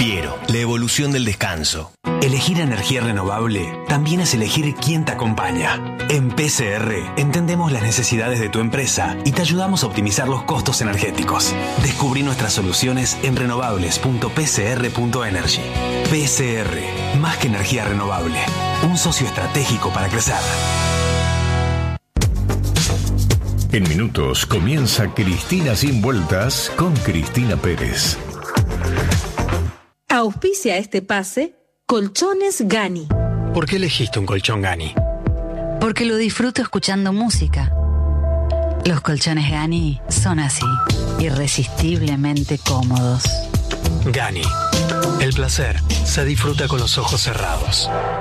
Piero, la evolución del descanso. Elegir energía renovable también es elegir quién te acompaña. En PCR entendemos las necesidades de tu empresa y te ayudamos a optimizar los costos energéticos. Descubrí nuestras soluciones en renovables.pcr.energy. PCR, más que energía renovable, un socio estratégico para crecer. En minutos comienza Cristina Sin Vueltas con Cristina Pérez. Auspicia este pase Colchones Gani. ¿Por qué elegiste un colchón Gani? Porque lo disfruto escuchando música. Los colchones Gani son así, irresistiblemente cómodos. Gani. El placer se disfruta con los ojos cerrados.